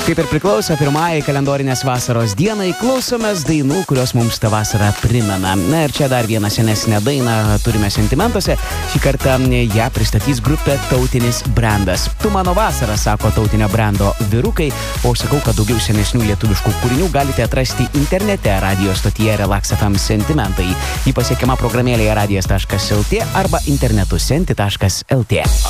Kaip ir priklauso pirmąjai kalendorinės vasaros dienai, klausomės dainų, kurios mums tą vasarą primena. Na ir čia dar vieną senesnę dainą turime sentimentuose. Šį kartą ją pristatys grupė Tautinis brandas. Tu mano vasara, sako Tautinio brando vyrukai, o sakau, kad daugiau senesnių lietuviškų kūrinių galite atrasti internete radio stotyje Relax FM Sentimentai. Ji pasiekiama programėlėje radijas.lt arba internetu senti.lt.